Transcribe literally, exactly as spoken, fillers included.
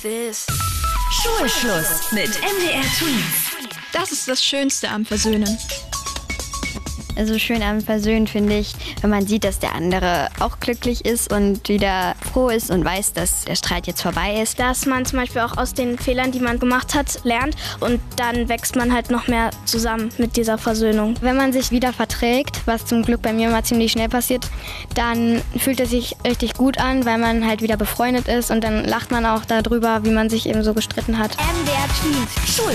this. Schulschluss mit M D R Tweens. Das ist das Schönste am Versöhnen. Also schön am Versöhnen finde ich, wenn man sieht, dass der andere auch glücklich ist und wieder froh ist und weiß, dass der Streit jetzt vorbei ist. Dass man zum Beispiel auch aus den Fehlern, die man gemacht hat, lernt und dann wächst man halt noch mehr zusammen mit dieser Versöhnung. Wenn man sich wieder verträgt, was zum Glück bei mir immer ziemlich schnell passiert, dann fühlt es sich richtig gut an, weil man halt wieder befreundet ist und dann lacht man auch darüber, wie man sich eben so gestritten hat. M D R Tweens.